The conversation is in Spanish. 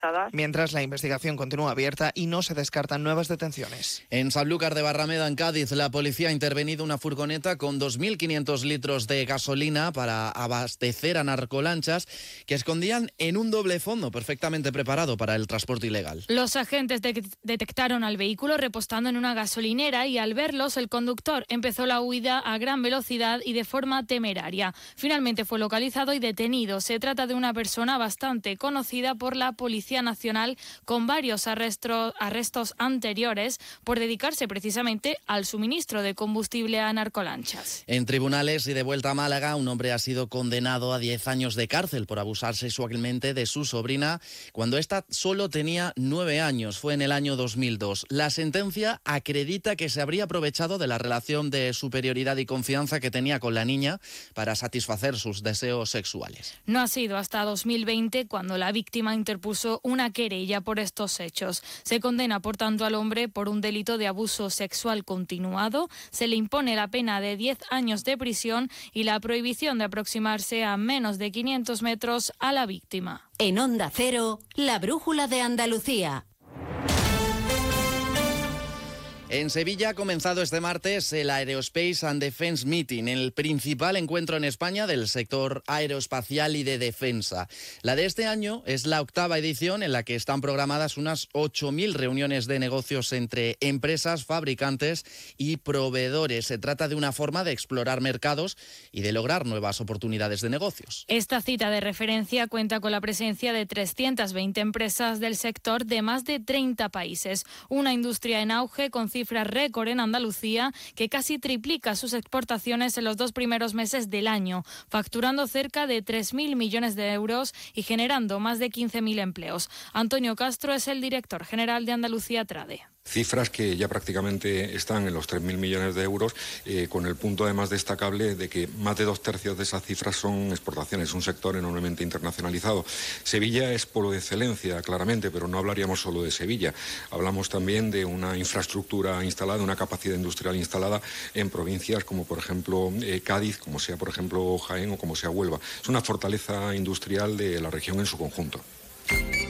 afectadas. Mientras la investigación continúa abierta y no se descartan nuevas detenciones. En Sanlúcar de Barrameda, en Cádiz, la policía ha intervenido una furgoneta con 2.500 litros de gasolina para abastecer a narcolanchas que escondían en un doble fondo perfectamente preparado para el transporte ilegal. Los agentes detectaron al vehículo repostando en una gasolinera y al verlos el conductor empezó la huida a gran velocidad y de forma temeraria. Finalmente fue localizado y detenido. Se trata de una persona bastante conocida por la Policía Nacional con varios arrestos anteriores por dedicarse precisamente al suministro de combustible a narcolanchas. En tribunales y de vuelta a Málaga, un hombre ha sido condenado a 10 años de cárcel por abusar sexualmente de su sobrina cuando ésta solo tenía 9 años. Fue en el año 2002. La sentencia acredita que se habría aprovechado de la relación de superioridad y confianza que tenía con la niña para satisfacer sus deseos sexuales. No ha sido hasta 2020 cuando la víctima interpuso una querella por estos hechos. Se condena, por tanto, al hombre por un delito de abuso sexual continuado. Se le impone la pena de 10 años de prisión y la prohibición de aproximarse a menos de 500 metros a la víctima. En Onda Cero, la brújula de Andalucía. En Sevilla ha comenzado este martes el Aerospace and Defense Meeting, el principal encuentro en España del sector aeroespacial y de defensa. La de este año es la 8ª edición en la que están programadas unas 8.000 reuniones de negocios entre empresas, fabricantes y proveedores. Se trata de una forma de explorar mercados y de lograr nuevas oportunidades de negocios. Esta cita de referencia cuenta con la presencia de 320 empresas del sector de más de 30 países. Una industria en auge con cifra récord en Andalucía, que casi triplica sus exportaciones en los 2 primeros meses del año, facturando cerca de 3.000 millones de euros y generando más de 15.000 empleos. Antonio Castro es el director general de Andalucía Trade. Cifras que ya prácticamente están en los 3.000 millones de euros, con el punto además destacable de que más de 2/3 de esas cifras son exportaciones, un sector enormemente internacionalizado. Sevilla es polo de excelencia, claramente, pero no hablaríamos solo de Sevilla. Hablamos también de una infraestructura instalada, una capacidad industrial instalada en provincias como por ejemplo Cádiz, como sea por ejemplo Jaén o como sea Huelva. Es una fortaleza industrial de la región en su conjunto.